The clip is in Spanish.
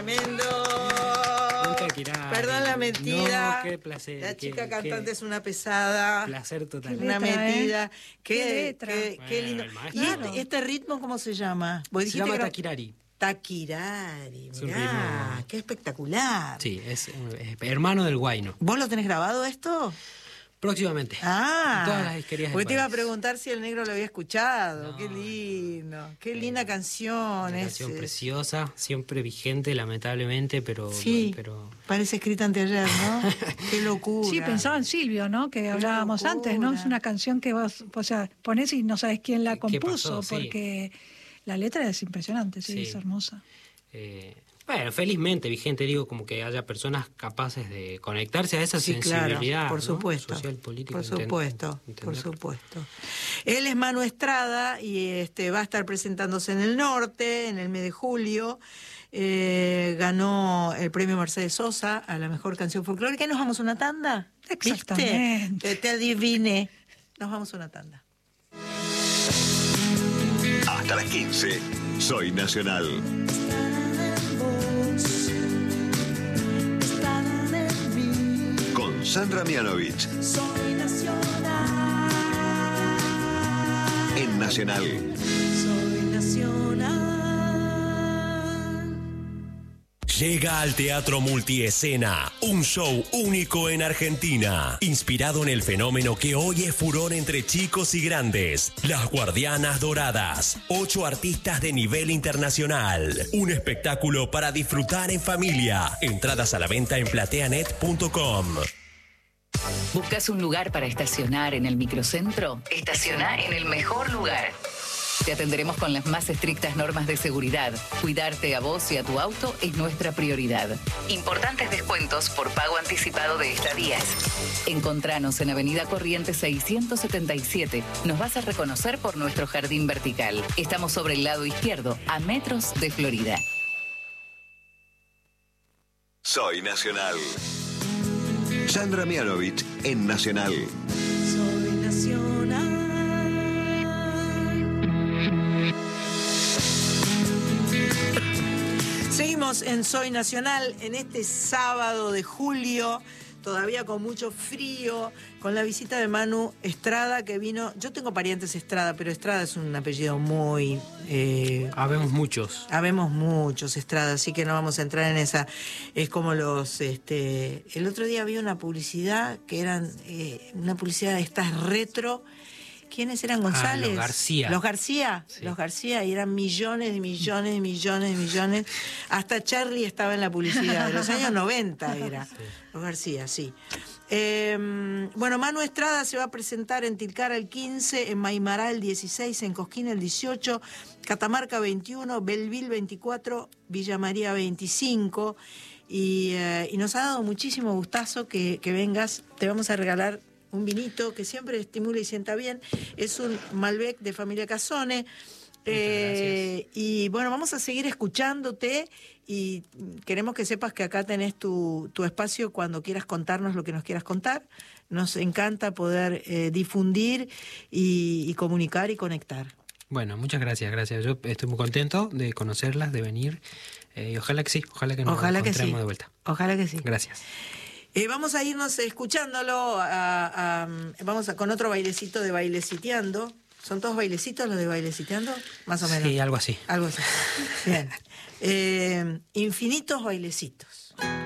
Tremendo. Perdón la mentira. No, qué placer. La chica cantante es una pesada. Placer total. Una metida. Qué letra. Qué lindo. ¿Y este ritmo cómo se llama? Se llama Takirari. Takirari, mirá, qué espectacular. Sí, es hermano del huayno. ¿Vos lo tenés grabado esto? Próximamente. Todas las disquerías. Porque te iba a preguntar si el negro lo había escuchado. No, qué lindo. Qué linda canción. Una canción preciosa, siempre vigente, lamentablemente, pero... Sí, parece escrita anteayer, ¿no? Qué locura. Sí, pensaba en Silvio, ¿no? Que hablábamos antes, ¿no? Es una canción que vos, o sea, ponés y no sabes quién la compuso, pasó? porque la letra es impresionante, sí. Es hermosa. Bueno, felizmente vigente, digo, como que haya personas capaces de conectarse a esa sensibilidad, claro, por supuesto, social, política. Por supuesto. Él es Manu Estrada y va a estar presentándose en el norte en el mes de julio. Ganó el premio Mercedes Sosa a la mejor canción folclórica. ¿Y nos vamos a una tanda? Exactamente. ¿Viste? Te adiviné. Nos vamos a una tanda. Hasta las 15, Soy Nacional. Con Sandra Mianovich. Soy nacional. En Nacional. Soy nacional. Llega al Teatro Multiescena, un show único en Argentina, inspirado en el fenómeno que hoy es furor entre chicos y grandes, Las Guardianas Doradas, 8 artistas de nivel internacional, un espectáculo para disfrutar en familia, entradas a la venta en plateanet.com. ¿Buscas un lugar para estacionar en el microcentro? Estaciona en el mejor lugar. Te atenderemos con las más estrictas normas de seguridad. Cuidarte a vos y a tu auto es nuestra prioridad. Importantes descuentos por pago anticipado de estadías. Encontranos en Avenida Corrientes 677. Nos vas a reconocer por nuestro jardín vertical. Estamos sobre el lado izquierdo, a metros de Florida. Soy Nacional. Sandra Mianovich en Nacional. Soy nacional. Seguimos en Soy Nacional en este sábado de julio, todavía con mucho frío, con la visita de Manu Estrada que vino. Yo tengo parientes Estrada, pero Estrada es un apellido muy... Habemos muchos. Habemos muchos Estrada, así que no vamos a entrar en esa. Es como los... El otro día vi una publicidad que eran una publicidad de estas retro. ¿Quiénes eran, González? Los García. Los García, sí. Los García, y eran millones de millones de millones de millones. Hasta Charlie estaba en la publicidad, de los años 90 era. Sí. Los García, sí. Bueno, Manu Estrada se va a presentar en Tilcara el 15, en Maimará el 16, en Cosquín el 18, Catamarca 21, Belleville 24, Villa María 25. Y nos ha dado muchísimo gustazo que vengas. Te vamos a regalar un vinito que siempre estimula y sienta bien. Es un Malbec de familia Casone. Y bueno, vamos a seguir escuchándote y queremos que sepas que acá tenés tu espacio cuando quieras contarnos lo que nos quieras contar. Nos encanta poder difundir y comunicar y conectar. Bueno, muchas gracias. Yo estoy muy contento de conocerlas, de venir. Y ojalá que sí, ojalá que nos encontremos de vuelta. Ojalá que sí. Gracias. Vamos a irnos escuchándolo con otro bailecito de Baileciteando. ¿Son todos bailecitos los de Baileciteando? Más o menos. Sí, algo así. Algo así. Bien. Infinitos bailecitos.